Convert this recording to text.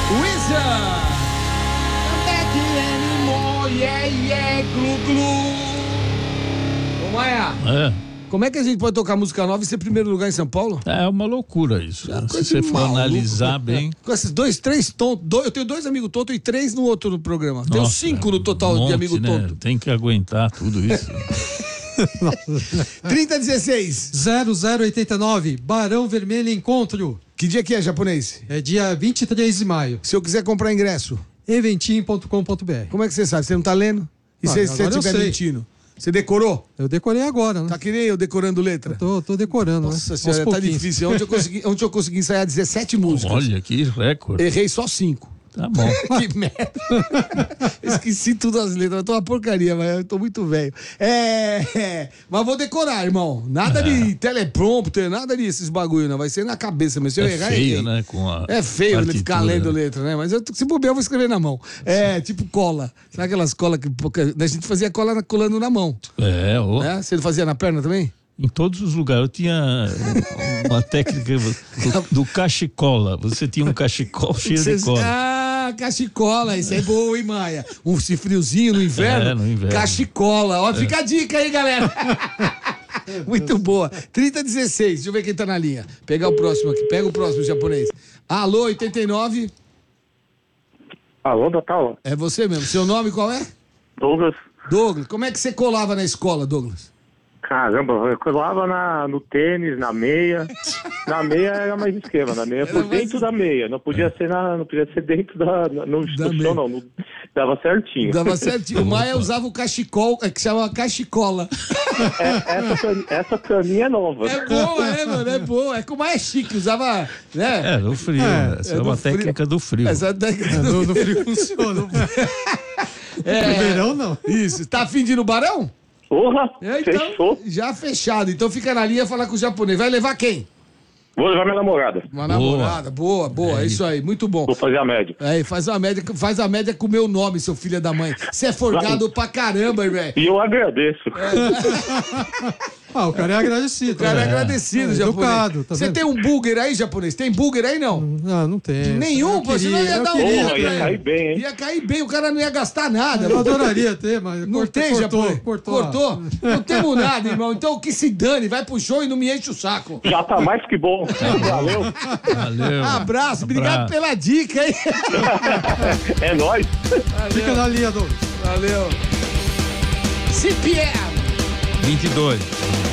Wizard! Come back anymore, yeah, glu, glu. Ô, Maia. Como é que a gente pode tocar música nova e ser primeiro lugar em São Paulo? É uma loucura isso. Se você for analisar bem. Com esses 3 tontos. Eu tenho 2 amigos tontos e 3 no outro programa. Tenho 5 no total de amigo tonto. Tem que aguentar tudo isso. 3016 0089, Barão Vermelho Encontro. Que dia que é, japonês? É dia 23 de maio. Se eu quiser comprar ingresso. Eventim.com.br. Como é que você sabe? Você não tá lendo? E se você estiver mentindo? Você decorou? Eu decorei agora, né? Tá que nem eu decorando letra? Tô decorando, Nossa né? senhora, tá difícil. Ontem eu consegui ensaiar 17 músicas. Olha que recorde. Errei só 5. Tá bom. Que merda. Esqueci tudo as letras. Eu tô uma porcaria, mas eu tô muito velho. Mas vou decorar, irmão. Nada de teleprompter, nada desses bagulho, não. Vai ser na cabeça mesmo. Se eu errar, feio, errei. né? É feio ele ficar lendo né? letra, né? Mas se bobear, eu vou escrever na mão. Tipo cola. Sabe aquelas colas que a gente fazia cola colando na mão? Você não fazia na perna também? Em todos os lugares. Eu tinha uma técnica do cachicola. Você tinha um cachecol cheio de cola. Cachicola, isso é bom, hein, Maia? Um friozinho no inverno? No inverno. Cachicola. Ó, fica a dica aí, galera. Muito boa. 3016, deixa eu ver quem tá na linha. Pegar o próximo aqui. Pega o próximo, japonês. Alô, 89. Alô, Natal? É você mesmo. Seu nome qual é? Douglas. Douglas. Como é que você colava na escola, Douglas? Caramba, eu colava no tênis, na meia. Na meia era mais esquema, na meia por dentro da meia. Não podia ser dentro no chão, não. Dava certinho. Dava certinho. O Maia usava o cachecol, que chamava cachicola. Essa pra mim é nova. É boa, mano, é boa. É que o Maia é chique, usava, né? No frio. Essa é uma técnica do frio. Essa técnica do frio funciona. No verão, não. Isso. Tá afim de ir no Barão? Porra, então, fechou. Já fechado. Então fica na linha falar com o japonês. Vai levar quem? Vou levar minha namorada. Uma namorada, boa. É isso aí, muito bom. Vou fazer a média. Faz a média com o meu nome, seu filho da mãe. Você é forgado pra caramba, velho. E eu agradeço. O cara é agradecido. O cara é agradecido, japonês. Educado, tá Você vendo? tem um búlguer aí, japonês? Tem búlguer aí, não? Não tem. Nenhum, pô, senão ia dar Porra, ia cair bem, hein? Ia cair bem, o cara não ia gastar nada. Eu adoraria ter, mas Não tem, japonês? Cortou. Não temos nada, irmão. Então o que se dane, vai pro show e não me enche o saco. Já tá mais que bom. Valeu. Abraço, obrigado pela dica, hein? É nóis. Fica na linha, Douglas. Valeu. CPM 22.